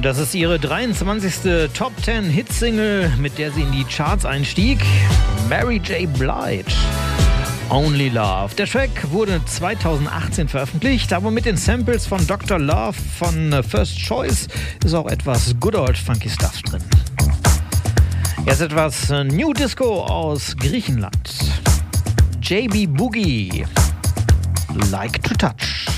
Das ist ihre 23. Top 10 Hitsingle, mit der sie in die Charts einstieg. Mary J. Blige, Only Love. Der Track wurde 2018 veröffentlicht, aber mit den Samples von Dr. Love von First Choice ist auch etwas Good Old Funky Stuff drin. Jetzt etwas New Disco aus Griechenland. JB Boogie, Like to Touch.